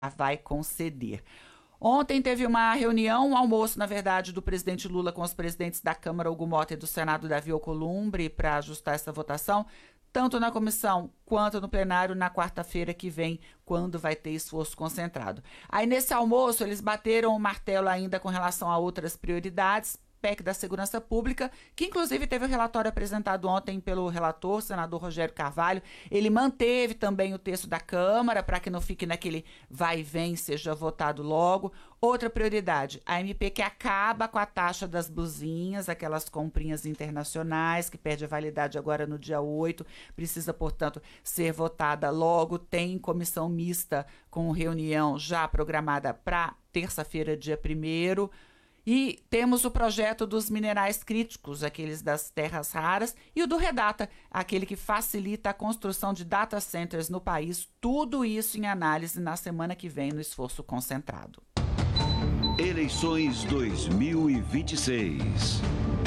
vai conceder. Ontem teve uma reunião, um almoço, na verdade, do presidente Lula com os presidentes da Câmara, Hugo Mota, e do Senado, Davi Alcolumbre, para ajustar essa votação, tanto na comissão quanto no plenário na quarta-feira que vem, quando vai ter esforço concentrado. Aí, nesse almoço, eles bateram o martelo ainda com relação a outras prioridades, PEC da Segurança Pública, que inclusive teve o relatório apresentado ontem pelo relator, senador Rogério Carvalho. Ele manteve também o texto da Câmara para que não fique naquele vai e vem, seja votado logo. Outra prioridade, a MP que acaba com a taxa das blusinhas, aquelas comprinhas internacionais, que perde a validade agora no dia 8, precisa, portanto, ser votada logo. Tem comissão mista com reunião já programada para terça-feira, dia 1º. E temos o projeto dos minerais críticos, aqueles das terras raras, e o do Redata, aquele que facilita a construção de data centers no país. Tudo isso em análise na semana que vem no esforço concentrado. Eleições 2026.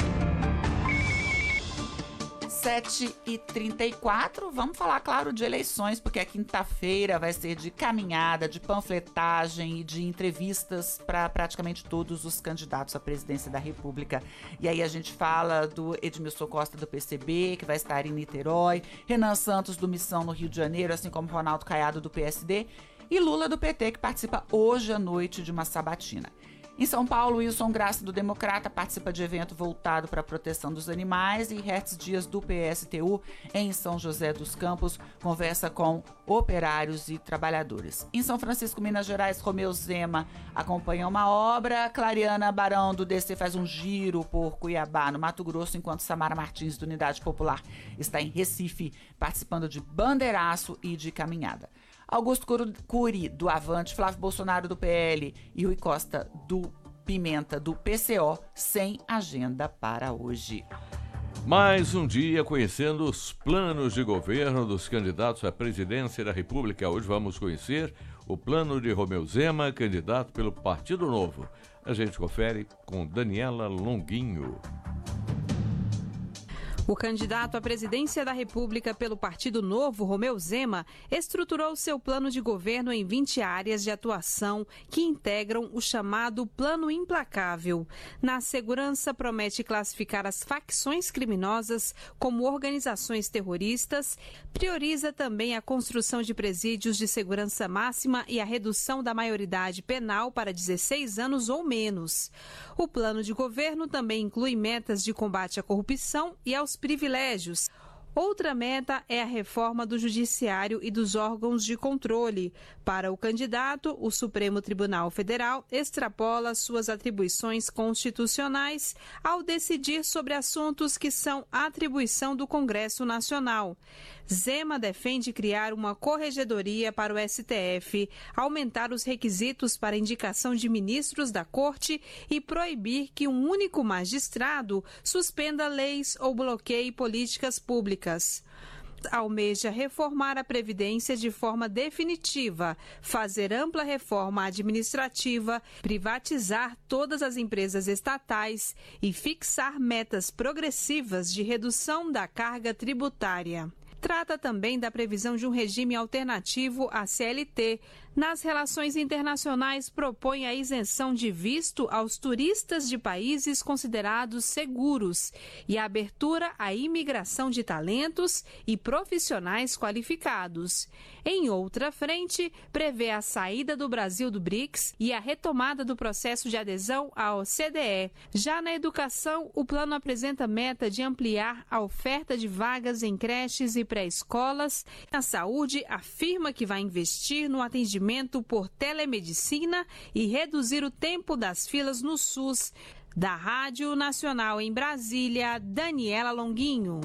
7h34, vamos falar, claro, de eleições, porque a quinta-feira vai ser de caminhada, de panfletagem e de entrevistas para praticamente todos os candidatos à presidência da República. E aí a gente fala do Edmilson Costa do PCB, que vai estar em Niterói, Renan Santos do Missão no Rio de Janeiro, assim como Ronaldo Caiado do PSD, e Lula do PT, que participa hoje à noite de uma sabatina. Em São Paulo, Wilson Graça, do Democrata, participa de evento voltado para a proteção dos animais, e Hertz Dias, do PSTU, em São José dos Campos, conversa com operários e trabalhadores. Em São Francisco, Minas Gerais, Romeu Zema acompanha uma obra, Clariana Barão, do DC, faz um giro por Cuiabá, no Mato Grosso, enquanto Samara Martins, do Unidade Popular, está em Recife, participando de bandeiraço e de caminhada. Augusto Cury, do Avante, Flávio Bolsonaro, do PL, e Rui Costa, do Pimenta, do PCO, sem agenda para hoje. Mais um dia conhecendo os planos de governo dos candidatos à presidência da República. Hoje vamos conhecer o plano de Romeu Zema, candidato pelo Partido Novo. A gente confere com Daniela Longuinho. O candidato à presidência da República pelo Partido Novo, Romeu Zema, estruturou seu plano de governo em 20 áreas de atuação que integram o chamado Plano Implacável. Na segurança, promete classificar as facções criminosas como organizações terroristas, prioriza também a construção de presídios de segurança máxima e a redução da maioridade penal para 16 anos ou menos. O plano de governo também inclui metas de combate à corrupção e aos privilégios. Outra meta é a reforma do Judiciário e dos órgãos de controle. Para o candidato, o Supremo Tribunal Federal extrapola suas atribuições constitucionais ao decidir sobre assuntos que são atribuição do Congresso Nacional. Zema defende criar uma corregedoria para o STF, aumentar os requisitos para indicação de ministros da Corte e proibir que um único magistrado suspenda leis ou bloqueie políticas públicas. Almeja reformar a Previdência de forma definitiva, fazer ampla reforma administrativa, privatizar todas as empresas estatais e fixar metas progressivas de redução da carga tributária. Trata também da previsão de um regime alternativo à CLT. Nas relações internacionais, propõe a isenção de visto aos turistas de países considerados seguros e a abertura à imigração de talentos e profissionais qualificados. Em outra frente, prevê a saída do Brasil do BRICS e a retomada do processo de adesão à OCDE. Já na educação, o plano apresenta meta de ampliar a oferta de vagas em creches e pré-escolas. Na saúde, afirma que vai investir no atendimento por telemedicina e reduzir o tempo das filas no SUS. Da Rádio Nacional em Brasília, Daniela Longuinho.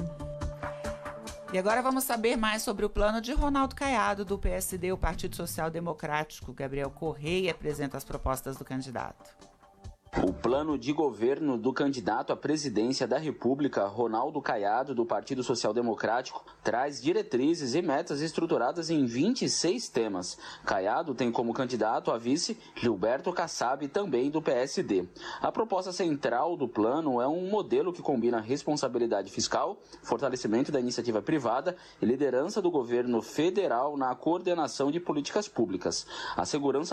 E agora vamos saber mais sobre o plano de Ronaldo Caiado, do PSD, o Partido Social Democrático. Gabriel Correia apresenta as propostas do candidato. O plano de governo do candidato à presidência da República, Ronaldo Caiado, do Partido Social Democrático, traz diretrizes e metas estruturadas em 26 temas. Caiado tem como candidato a vice Gilberto Kassab, também do PSD. A proposta central do plano é um modelo que combina responsabilidade fiscal, fortalecimento da iniciativa privada e liderança do governo federal na coordenação de políticas públicas. A segurança